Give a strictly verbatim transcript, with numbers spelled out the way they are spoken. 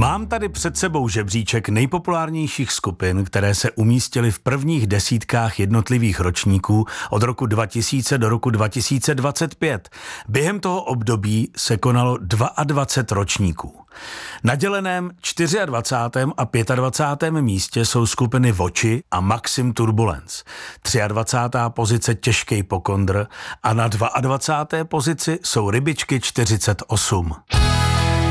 Mám tady před sebou žebříček nejpopulárnějších skupin, které se umístily v prvních desítkách jednotlivých ročníků od roku dva tisíce do roku dva tisíce dvacet pět. Během toho období se konalo dvacet dva ročníků. Na děleném dvacátém čtvrtém a dvacátém pátém místě jsou skupiny Voči a Maxim Turbulence. dvacátá třetí pozice Těžkej pokondr a na dvacáté dvou pozici jsou Rybičky čtyřicet osm.